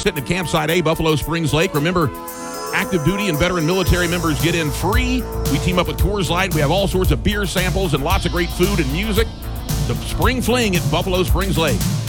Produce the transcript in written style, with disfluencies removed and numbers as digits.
sitting at Campsite A, Buffalo Springs Lake. Remember, active duty and veteran military members get in free. We team up with Coors Light. We have all sorts of beer samples and lots of great food and music. The Spring Fling at Buffalo Springs Lake.